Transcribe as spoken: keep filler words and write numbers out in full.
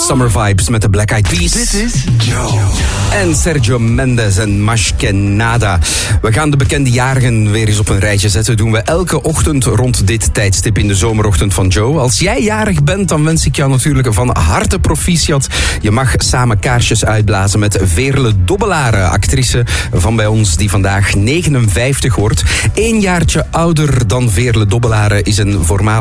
Summer Vibes met de Black Eyed Peas. Dit is Joe. En Sergio Mendes en Más Que Nada. We gaan de bekende jarigen weer eens op een rijtje zetten. Doen we elke ochtend rond dit tijdstip in de zomerochtend van Joe. Als jij jarig bent, dan wens ik jou natuurlijk van harte proficiat. Je mag samen kaarsjes uitblazen met Veerle Dobbelare, actrice van bij ons die vandaag negenenvijftig wordt. Eén jaartje ouder dan Veerle Dobbelare is een voormalig